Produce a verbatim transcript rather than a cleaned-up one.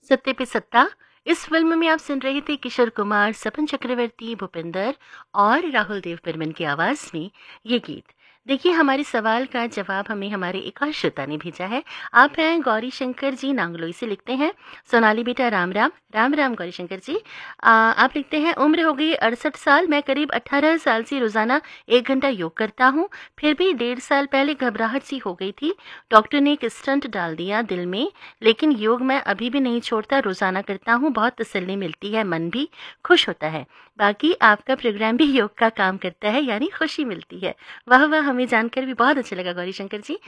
सत्ते पे सत्ता। इस फिल्म में आप सुन रहे थे किशोर कुमार, सपन चक्रवर्ती, भूपिंदर और राहुल देव बर्मन की आवाज में ये गीत। देखिए, हमारे सवाल का जवाब हमें हमारे एक और श्रोता ने भेजा है। आप हैं गौरी शंकर जी, नांगलोई से लिखते हैं। सोनाली बेटा राम राम। राम राम गौरी शंकर जी। आ, आप लिखते हैं, उम्र हो गई अड़सठ साल, मैं करीब अठारह साल से रोजाना एक घंटा योग करता हूँ। फिर भी डेढ़ साल पहले घबराहट सी हो गई थी। डॉक्टर ने एक स्टंट डाल दिया दिल में, लेकिन योग मैं अभी भी नहीं छोड़ता, रोजाना करता हूँ। बहुत तसल्ली मिलती है, मन भी खुश होता है। बाकी आपका प्रोग्राम भी योग का काम करता है, यानी खुशी मिलती है। वाह वाह, हमें जानकर भी बहुत अच्छा लगा गौरी शंकर जी।